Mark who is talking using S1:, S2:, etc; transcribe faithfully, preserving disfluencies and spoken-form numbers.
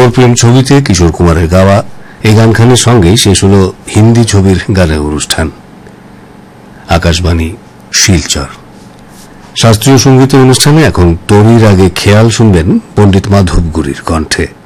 S1: কিশোর প্রেম ছবিতে কিশোর কুমারের গাওয়া এই গানখানের সঙ্গেই শেষ হল হিন্দি ছবির গানের অনুষ্ঠান। আকাশবাণী শিলচর। শাস্ত্রীয় সঙ্গীতের অনুষ্ঠানে এখন তরির আগে খেয়াল শুনবেন পণ্ডিত মাধব গুরুর কণ্ঠে।